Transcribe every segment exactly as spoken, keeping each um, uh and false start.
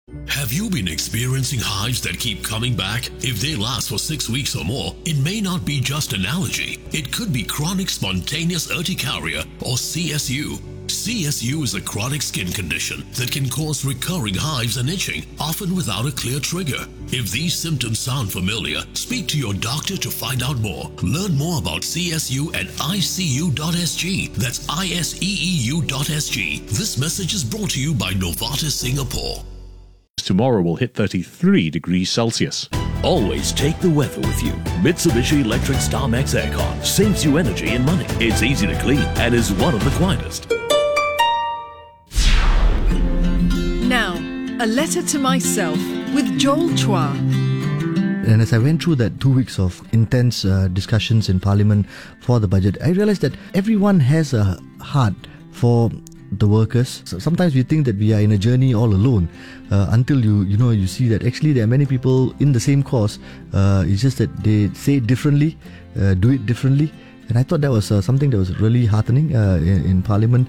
Have you been experiencing hives that keep coming back? If they last for six weeks or more, it may not be just an allergy. It could be chronic spontaneous urticaria or C S U. C S U is a chronic skin condition that can cause recurring hives and itching, often without a clear trigger. If these symptoms sound familiar, speak to your doctor to find out more. Learn more about C S U at I C U dot S G. That's I S E E U dot S G. This message is brought to you by Novartis Singapore. Tomorrow will hit thirty-three degrees Celsius. Always take the weather with you. Mitsubishi Electric StarMax Aircon saves you energy and money. It's easy to clean and is one of the quietest. Now, a letter to myself with Joel Chua. And as I went through that two weeks of intense uh, discussions in Parliament for the budget, I realised that everyone has a heart for the workers. So sometimes we think that we are in a journey all alone uh, until you you know you see that actually there are many people in the same cause. Uh, it's just that they say it differently, uh, do it differently, and I thought that was uh, something that was really heartening uh, in, in Parliament.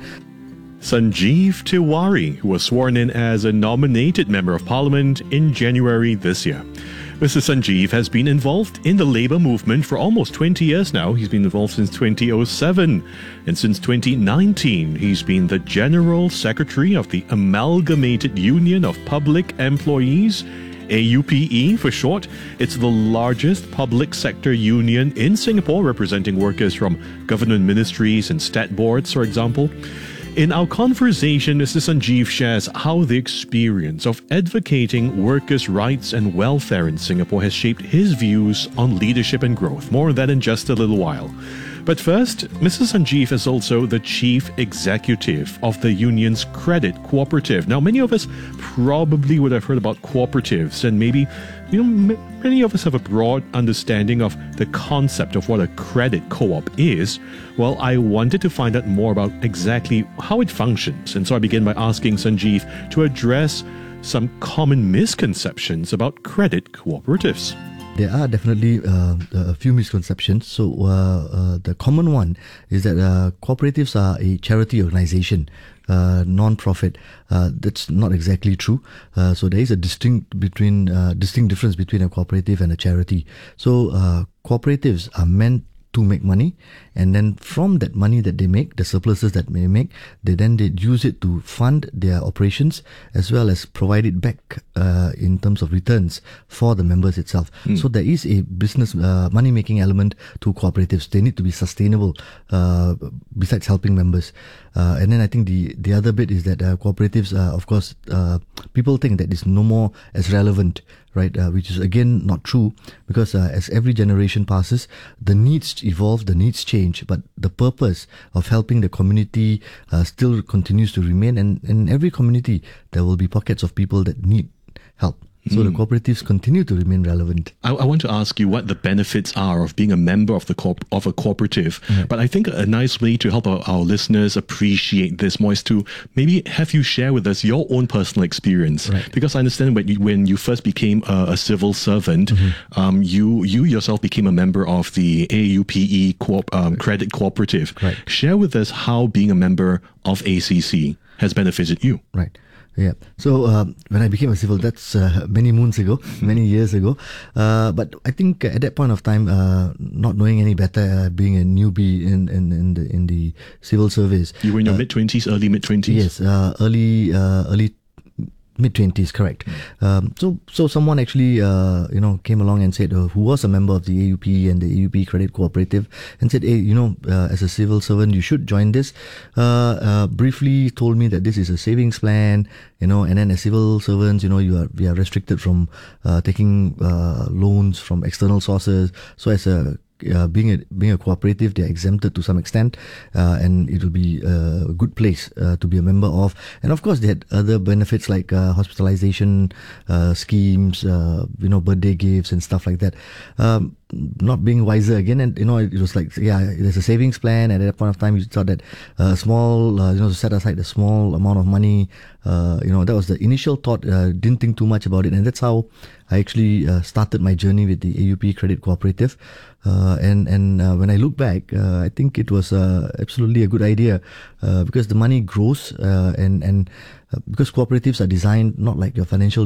Sanjeev Tiwari, who was sworn in as a nominated Member of Parliament in January this year. Mister Sanjeev has been involved in the labour movement for almost twenty years now. He's been involved since twenty oh seven. And since twenty nineteen, he's been the General Secretary of the Amalgamated Union of Public Employees, A U P E for short. It's the largest public sector union in Singapore, representing workers from government ministries and stat boards, for example. In our conversation, Mister Sanjeev shares how the experience of advocating workers' rights and welfare in Singapore has shaped his views on leadership and growth. More on that in just a little while. But first, Mister Sanjeev is also the chief executive of the union's credit cooperative. Now, many of us probably would have heard about cooperatives, and maybe, you know, m- many of us have a broad understanding of the concept of what a credit co-op is. Well, I wanted to find out more about exactly how it functions, and so I began by asking Sanjeev to address some common misconceptions about credit cooperatives. There are definitely uh, a few misconceptions. So uh, uh, the common one is that uh, cooperatives are a charity organization, uh, non-profit. Uh, that's not exactly true. Uh, so there is a distinct between uh, distinct difference between a cooperative and a charity. So uh, cooperatives are meant to make money, and then from that money that they make, the surpluses that they make, they then they use it to fund their operations as well as provide it back uh, in terms of returns for the members itself. Mm. So there is a business uh, money making element to cooperatives. They need to be sustainable uh, besides helping members. Uh, and then I think the, the other bit is that uh, cooperatives, uh, of course, uh, people think that it's no more as relevant, right? Uh, which is again not true, because uh, as every generation passes, the needs evolve, the needs change, but the purpose of helping the community uh, still continues to remain. And in every community, there will be pockets of people that need help. So mm. the cooperatives continue to remain relevant. I, I want to ask you what the benefits are of being a member of the corp- of a cooperative. Right. But I think a nice way to help our, our listeners appreciate this more is to maybe have you share with us your own personal experience. Right. Because I understand when you, when you first became a, a civil servant, mm-hmm. um, you you yourself became a member of the A U P E co- um, right. Credit Cooperative. Right. Share with us how being a member of A C C has benefited you. Right. Yeah. So uh, when I became a civil, that's uh, many moons ago, many years ago. Uh, but I think at that point of time, uh, not knowing any better, uh, being a newbie in, in, in the in the civil service. You were in your uh, mid twenties, early mid twenties. Yes, uh, early uh, early. mid twenties, correct. Mm. Um, so, so someone actually, uh, you know, came along and said, uh, who was a member of the A U P and the A U P Credit Cooperative, and said, hey, you know, uh, as a civil servant, you should join this. Uh, uh, briefly told me that this is a savings plan, you know, and then as civil servants, you know, you are we are restricted from uh, taking uh, loans from external sources. So, as a Uh, being a being a cooperative, they're exempted to some extent, uh, and it will be a good place uh, to be a member of. And of course, they had other benefits like uh, hospitalization uh, schemes, uh, you know, birthday gifts and stuff like that. Um, not being wiser again, and you know, it was like, yeah, there's a savings plan, and at that point of time, you thought that a uh, small, uh, you know, to set aside a small amount of money. Uh, you know, that was the initial thought. Uh, didn't think too much about it, and that's how I actually uh, started my journey with the A U P Credit Cooperative. Uh, and and uh, when I look back, uh, I think it was uh, absolutely a good idea uh, because the money grows, uh, and and uh, because cooperatives are designed not like your financial